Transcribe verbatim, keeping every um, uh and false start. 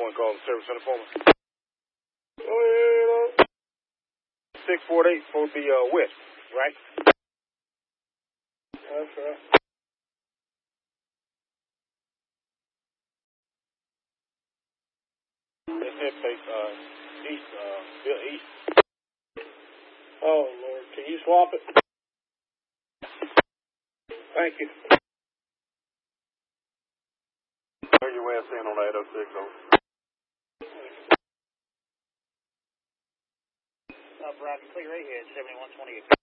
one call the service center for me. six forty-eight supposed to be uh, west, right? That's right. It's that place, uh, east, uh, Bill East. Oh, Lord. Can you swap it? Thank you. Where you west in on eight oh six, over? Uh, Brad, clear ahead, seventy-one twenty-eight.